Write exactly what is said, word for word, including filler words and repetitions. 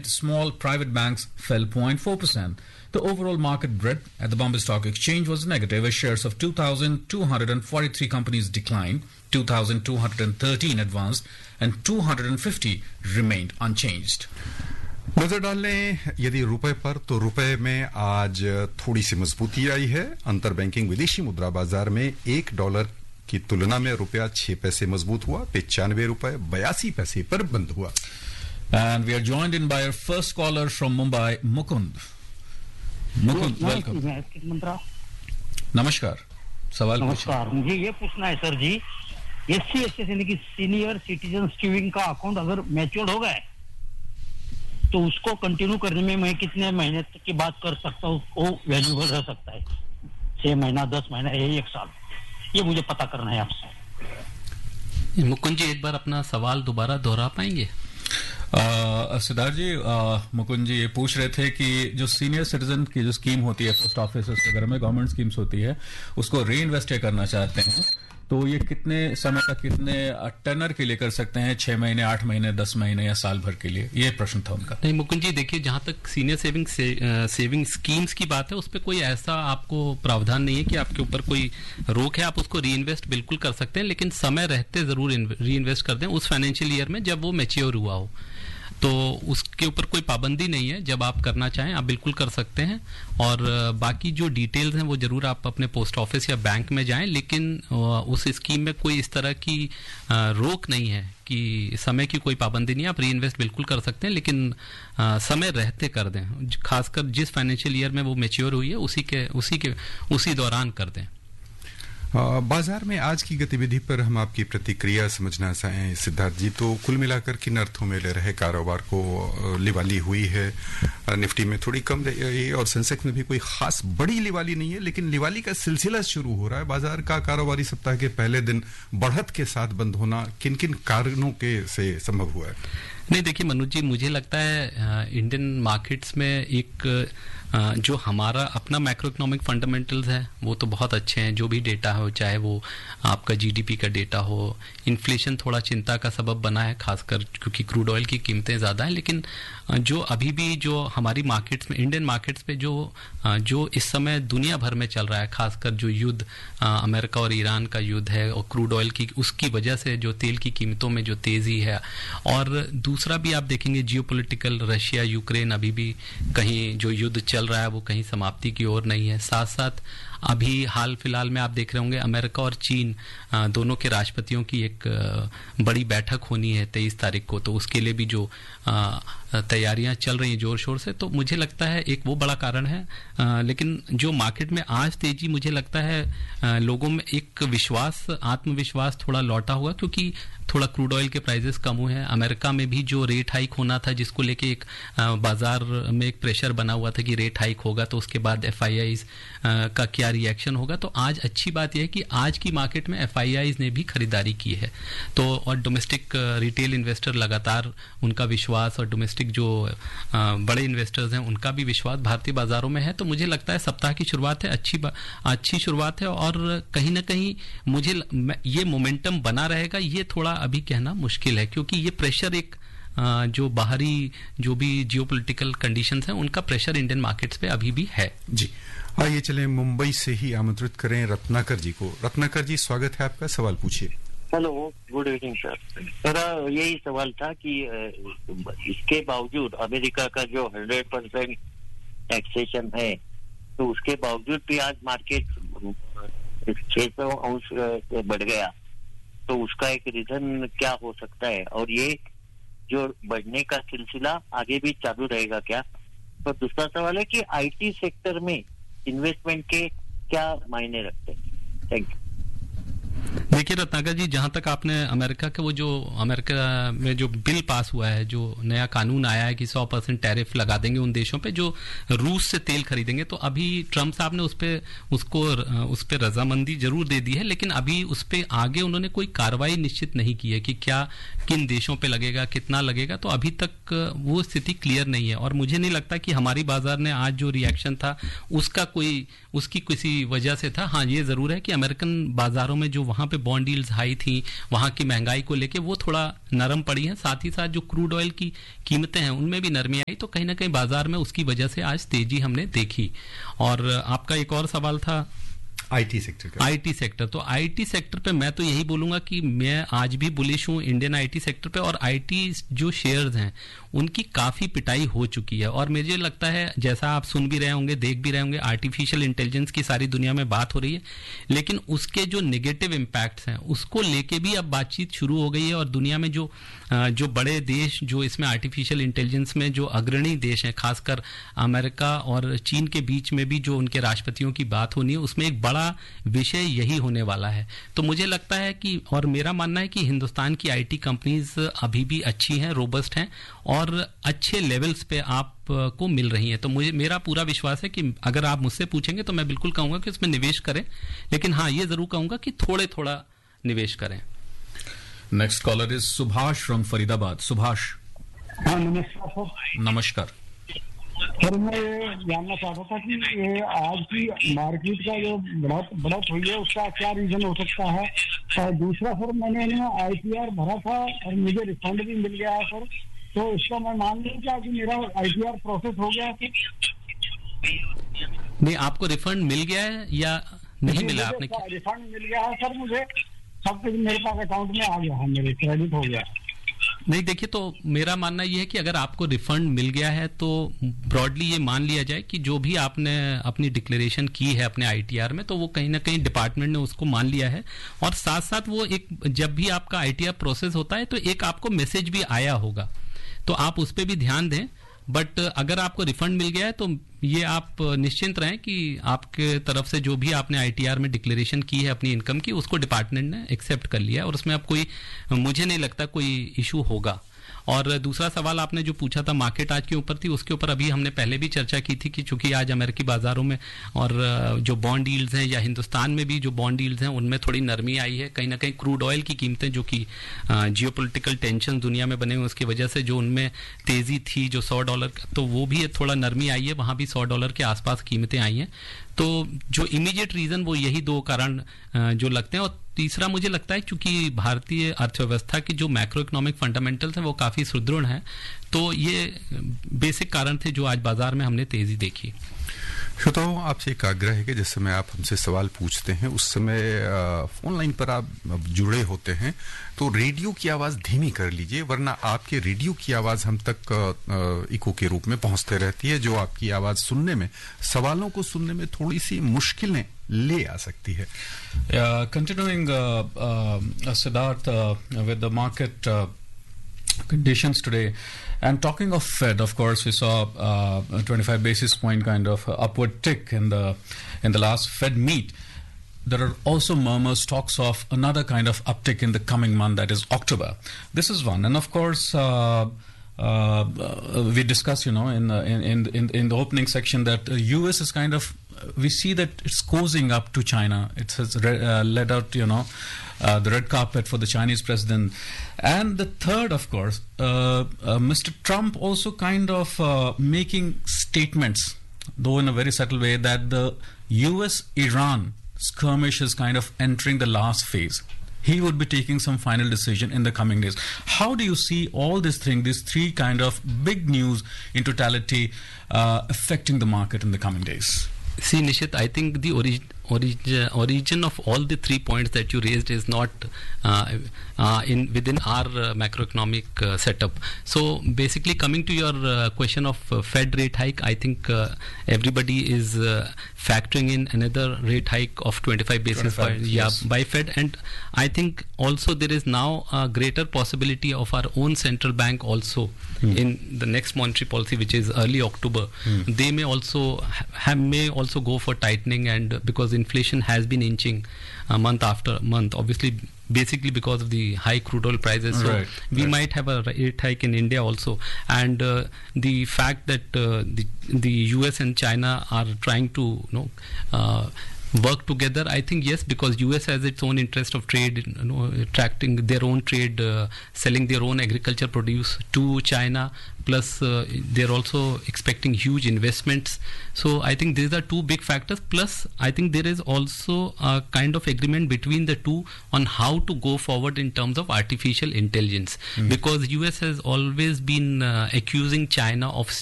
percent. Small private banks fell zero point four percent. The overall market breadth at the Bombay Stock Exchange was negative as shares of two thousand two hundred forty-three companies declined, two thousand two hundred thirteen advanced, and two hundred fifty remained unchanged. नजर डाल लें यदि रुपए पर तो रुपए में आज थोड़ी सी मजबूती आई है. अंतर बैंकिंग विदेशी मुद्रा बाजार में एक डॉलर की तुलना में रुपया छह पैसे मजबूत हुआ, पचानवे रुपए बयासी पैसे पर बंद हुआ. And we are joined in by our first caller from Mumbai, Mukund. Mukund, welcome. नमस्कार. सवाल नमस्कार. मुझे ये पूछना है सर जी, एससी एसटी यानी कि सीनियर सिटीजन सेविंग का अकाउंट अगर मैच्योर हो गया तो उसको कंटिन्यू करने में मैं कितने महीने तक की बात कर सकता हूँ, वो वैल्यूबल रह सकता है? छह महीना, दस महीना, एक साल? ये मुझे पता करना है आपसे. मुकुंद जी, एक बार अपना सवाल दोबारा दोहरा पाएंगे? सिद्धार्थ जी, मुकुंद जी ये पूछ रहे थे कि जो सीनियर सिटीजन की जो स्कीम होती है पोस्ट ऑफिस वगैरह में, गवर्नमेंट स्कीम्स होती है, उसको री इन्वेस्ट करना चाहते हैं तो ये कितने समय तक, कितने टेनर के लिए कर सकते हैं? छह महीने, आठ महीने, दस महीने या साल भर के लिए? ये प्रश्न था उनका. नहीं मुकुंद जी, देखिए जहां तक सीनियर सेविंग से, सेविंग स्कीम्स की बात है, उस पर कोई ऐसा आपको प्रावधान नहीं है कि आपके ऊपर कोई रोक है. आप उसको री इन्वेस्ट बिल्कुल कर सकते हैं, लेकिन समय रहते जरूर री इन्वेस्ट कर दें उस फाइनेंशियल ईयर में जब वो मैच्योर हुआ हो. तो उसके ऊपर कोई पाबंदी नहीं है, जब आप करना चाहें आप बिल्कुल कर सकते हैं. और बाकी जो डिटेल्स हैं वो जरूर आप अपने पोस्ट ऑफिस या बैंक में जाएं, लेकिन उस स्कीम में कोई इस तरह की रोक नहीं है कि समय की कोई पाबंदी नहीं है. आप री इन्वेस्ट बिल्कुल कर सकते हैं, लेकिन समय रहते कर दें. खासकर जिस फाइनेंशियल ईयर में वो मैच्योर हुई है उसी के उसी के उसी दौरान कर दें. बाजार में आज की गतिविधि पर हम आपकी प्रतिक्रिया समझना चाहें सिद्धार्थ जी. तो कुल मिलाकर किन अर्थों में ले रहे कारोबार को? लिवाली हुई है, निफ्टी में थोड़ी कम रही और सेंसेक्स में भी कोई खास बड़ी लिवाली नहीं है, लेकिन लिवाली का सिलसिला शुरू हो रहा है. बाजार का कारोबारी सप्ताह के पहले दिन बढ़त के साथ बंद होना किन किन कारणों के से संभव हुआ है? नहीं देखिए मनोज जी, मुझे लगता है इंडियन मार्केट्स में एक जो हमारा अपना मैक्रो इकोनॉमिक फंडामेंटल्स है वो तो बहुत अच्छे हैं. जो भी डेटा हो, चाहे वो आपका जीडीपी का डेटा हो, इन्फ्लेशन थोड़ा चिंता का सबब बना है खासकर क्योंकि क्रूड ऑयल की कीमतें ज़्यादा हैं. लेकिन जो अभी भी जो हमारी मार्केट्स में, इंडियन मार्केट्स पे जो जो इस समय दुनिया भर में चल रहा है, खासकर जो युद्ध अमेरिका और ईरान का युद्ध है और क्रूड ऑयल की, उसकी वजह से जो तेल की कीमतों में जो तेज़ी है, और दूसरा भी आप देखेंगे जियोपॉलिटिकल, रशिया यूक्रेन अभी भी कहीं जो युद्ध चल रहा है वो कहीं समाप्ति की ओर नहीं है. साथ साथ अभी हाल फिलहाल में आप देख रहे होंगे अमेरिका और चीन दोनों के राष्ट्रपतियों की एक बड़ी बैठक होनी है तेईस तारीख को. तो उसके लिए भी जो तैयारियां चल रही हैं जोर शोर से, तो मुझे लगता है एक वो बड़ा कारण है. लेकिन जो मार्केट में आज तेजी, मुझे लगता है लोगों में एक विश्वास, आत्मविश्वास थोड़ा लौटा हुआ क्योंकि थोड़ा क्रूड ऑयल के प्राइसेस कम हुए हैं. अमेरिका में भी जो रेट हाइक होना था, जिसको लेके एक बाजार में एक प्रेशर बना हुआ था कि रेट हाइक होगा तो उसके बाद एफ आई आईज का क्या रिएक्शन होगा. तो आज अच्छी बात यह है कि आज की मार्केट में एफ आई आईज ने भी खरीदारी की है. तो और डोमेस्टिक रिटेल इन्वेस्टर लगातार, उनका विश्वास, और डोमेस्टिक जो बड़े इन्वेस्टर्स हैं उनका भी विश्वास भारतीय बाजारों में है. तो मुझे लगता है सप्ताह की शुरुआत है, अच्छी अच्छी शुरुआत है. और कहीं ना कहीं मुझे ये मोमेंटम बना रहेगा, ये थोड़ा अभी कहना मुश्किल है क्योंकि ये प्रेशर एक जो बाहरी जो भी जियोपॉलिटिकल कंडीशंस हैं उनका प्रेशर इंडियन मार्केट्स पे अभी भी है. जी आइए चलें मुंबई से ही आमंत्रित करें रत्नाकर जी को. रत्नाकर जी, स्वागत है आपका, सवाल पूछिए. Hello, good evening sir. मेरा यही सवाल था कि इसके बावजूद अमेरिका का जो हंड्रेड परसेंट टैक्सेशन है, तो उसके बावजूद भी आज मार्केट छह सौ अंश से बढ़ गया, तो उसका एक रीजन क्या हो सकता है? और ये जो बढ़ने का सिलसिला आगे भी चालू रहेगा क्या? तो दूसरा सवाल है कि आईटी सेक्टर में इन्वेस्टमेंट के क्या मायने रखते हैं? Thank you. देखिए रत्नाकर जी, जहां तक आपने अमेरिका के वो जो अमेरिका में जो बिल पास हुआ है, जो नया कानून आया है कि सौ परसेंट टैरिफ लगा देंगे उन देशों पे जो रूस से तेल खरीदेंगे, तो अभी ट्रम्प साहब ने उस पे उसको उस पे रजामंदी जरूर दे दी है, लेकिन अभी उस पे आगे उन्होंने कोई कार्रवाई निश्चित नहीं की है कि क्या किन देशों पे लगेगा, कितना लगेगा, तो अभी तक वो स्थिति क्लियर नहीं है। और मुझे नहीं लगता कि हमारी बाजार ने आज जो रिएक्शन था उसका कोई उसकी किसी वजह से था। हाँ, ये जरूर है कि अमेरिकन बाजारों में जो वहां पे बॉन्ड यील्ड्स हाई थी, वहां की महंगाई को लेके वो थोड़ा नरम पड़ी है। साथ ही साथ जो क्रूड ऑयल की कीमतें हैं उनमें भी नरमी आई, तो कहीं ना कहीं बाजार में उसकी वजह से आज तेजी हमने देखी। और आपका एक और सवाल था आईटी सेक्टर का। आईटी सेक्टर, तो आईटी सेक्टर पे मैं तो यही बोलूंगा कि मैं आज भी बुलिश हूं इंडियन आईटी सेक्टर पे। और आईटी जो शेयर्स हैं उनकी काफी पिटाई हो चुकी है। और मुझे लगता है, जैसा आप सुन भी रहे होंगे, देख भी रहे होंगे, आर्टिफिशियल इंटेलिजेंस की सारी दुनिया में बात हो रही है, लेकिन उसके जो नेगेटिव इम्पैक्ट्स हैं उसको लेके भी अब बातचीत शुरू हो गई है। और दुनिया में जो जो बड़े देश जो इसमें आर्टिफिशियल इंटेलिजेंस में जो अग्रणी देश हैं, खासकर अमेरिका और चीन के बीच में भी जो उनके राष्ट्रपतियों की बात होनी है, उसमें एक बड़ा विषय यही होने वाला है। तो मुझे लगता है कि, और मेरा मानना है कि हिंदुस्तान की आईटी कंपनीज अभी भी अच्छी हैं, रोबस्ट हैं और अच्छे लेवल्स पे आप को मिल रही हैं। तो मुझे मेरा पूरा विश्वास है कि अगर आप मुझसे पूछेंगे तो मैं बिल्कुल कहूंगा कि उसमें निवेश करें, लेकिन हाँ, ये जरूर कहूंगा कि थोड़े थोड़ा निवेश करें। Next collar is Subhash from Faridabad. Subhash. हाँ, नमस्कार सर। नमस्कार सर, मैं ये जानना चाहता था कि ये आज की मार्केट का जो बढ़त बढ़त हुई है उसका क्या रीजन हो सकता है। और दूसरा सर, मैंने आईटीआर भरा था और मुझे रिफंड भी मिल गया है सर, तो इसका मैं मान लूं क्या कि मेरा आईटीआर प्रोसेस हो गया है? नहीं, आपको रिफंड मिल गया है या नहीं मिला? आपने रिफंड मिल गया है सर, मुझे सब कुछ मेरे पास अकाउंट में आ गया है, मेरे क्रेडिट हो गया। नहीं, देखिए, तो मेरा मानना यह है कि अगर आपको रिफंड मिल गया है तो ब्रॉडली ये मान लिया जाए कि जो भी आपने अपनी डिक्लेरेशन की है अपने आईटीआर में, तो वो कहीं ना कहीं डिपार्टमेंट ने उसको मान लिया है। और साथ साथ वो एक, जब भी आपका आईटीआर प्रोसेस होता है तो एक आपको मैसेज भी आया होगा, तो आप उस पर भी ध्यान दें। बट अगर आपको रिफंड मिल गया है तो ये आप निश्चिंत रहें कि आपके तरफ से जो भी आपने आईटीआर में डिक्लेरेशन की है अपनी इनकम की, उसको डिपार्टमेंट ने एक्सेप्ट कर लिया है और उसमें अब कोई, मुझे नहीं लगता कोई इशू होगा। और दूसरा सवाल आपने जो पूछा था मार्केट आज के ऊपर थी, उसके ऊपर अभी हमने पहले भी चर्चा की थी कि चूंकि आज अमेरिकी बाजारों में और जो बॉन्ड डील्स हैं या हिंदुस्तान में भी जो बॉन्ड डील्स हैं उनमें थोड़ी नरमी आई है। कहीं ना कहीं क्रूड ऑयल की कीमतें, जो कि जियोपॉलिटिकल टेंशन दुनिया में बने हुए, उसकी वजह से जो उनमें तेजी थी, जो सौ डॉलर, तो वो भी थोड़ा नरमी आई है, वहां भी सौ डॉलर के आसपास कीमतें आई हैं। तो जो इमीडिएट रीजन वो यही दो कारण जो लगते हैं। और तीसरा मुझे लगता है क्योंकि भारतीय अर्थव्यवस्था की जो मैक्रो इकोनॉमिक फंडामेंटल्स हैं वो काफी सुदृढ़ हैं, तो ये बेसिक कारण थे जो आज बाजार में हमने तेजी देखी। श्रोताओं, आपसे एक आग्रह है कि जिस समय आप हमसे सवाल पूछते हैं उस समय फोन लाइन पर आप जुड़े होते हैं तो रेडियो की आवाज धीमी कर लीजिए, वरना आपके रेडियो की आवाज हम तक इको के रूप में पहुंचते रहती है, जो आपकी आवाज सुनने में, सवालों को सुनने में थोड़ी सी मुश्किलें ले आ सकती है। Continuing Siddharth with the market conditions today, and talking of Fed, of course we saw uh, a twenty-five basis point kind of upward tick in the in the last Fed meet. There are also murmurs, talks of another kind of uptick in the coming month, that is October. This is one, and of course uh, uh, we discussed, you know, in, in in in the opening section that the U S is kind of, we see that it's cozying up to China. It has re- uh, led out, you know, uh, the red carpet for the Chinese president. And the third, of course, uh, uh, Mister Trump also kind of uh, making statements, though in a very subtle way, that the U S Iran skirmish is kind of entering the last phase. He would be taking some final decision in the coming days. How do you see all this thing, these three kind of big news in totality uh, affecting the market in the coming days? See, Nishit, I think the origin origin origin of all the three points that you raised is not uh, uh, in within our uh, macroeconomic uh, setup. So basically, coming to your uh, question of uh, Fed rate hike, I think uh, everybody is uh, factoring in another rate hike of twenty-five basis points, yeah, yes. by Fed, and I think also there is now a greater possibility of our own central bank also hmm. in the next monetary policy, which is early October. Hmm. They may also ha- may also go for tightening, and because inflation has been inching uh, month after month, obviously basically because of the high crude oil prices, so right, we right. might have a rate hike in India also. And uh, the fact that uh, the the U S and China are trying to, you know, uh, work together? I think yes, because U S has its own interest of trade, you know, attracting their own trade, uh, selling their own agriculture produce to China. Plus, uh, they're also expecting huge investments. So I think these are two big factors. Plus, I think there is also a kind of agreement between the two on how to go forward in terms of artificial intelligence. Mm. Because U S has always been uh, accusing China of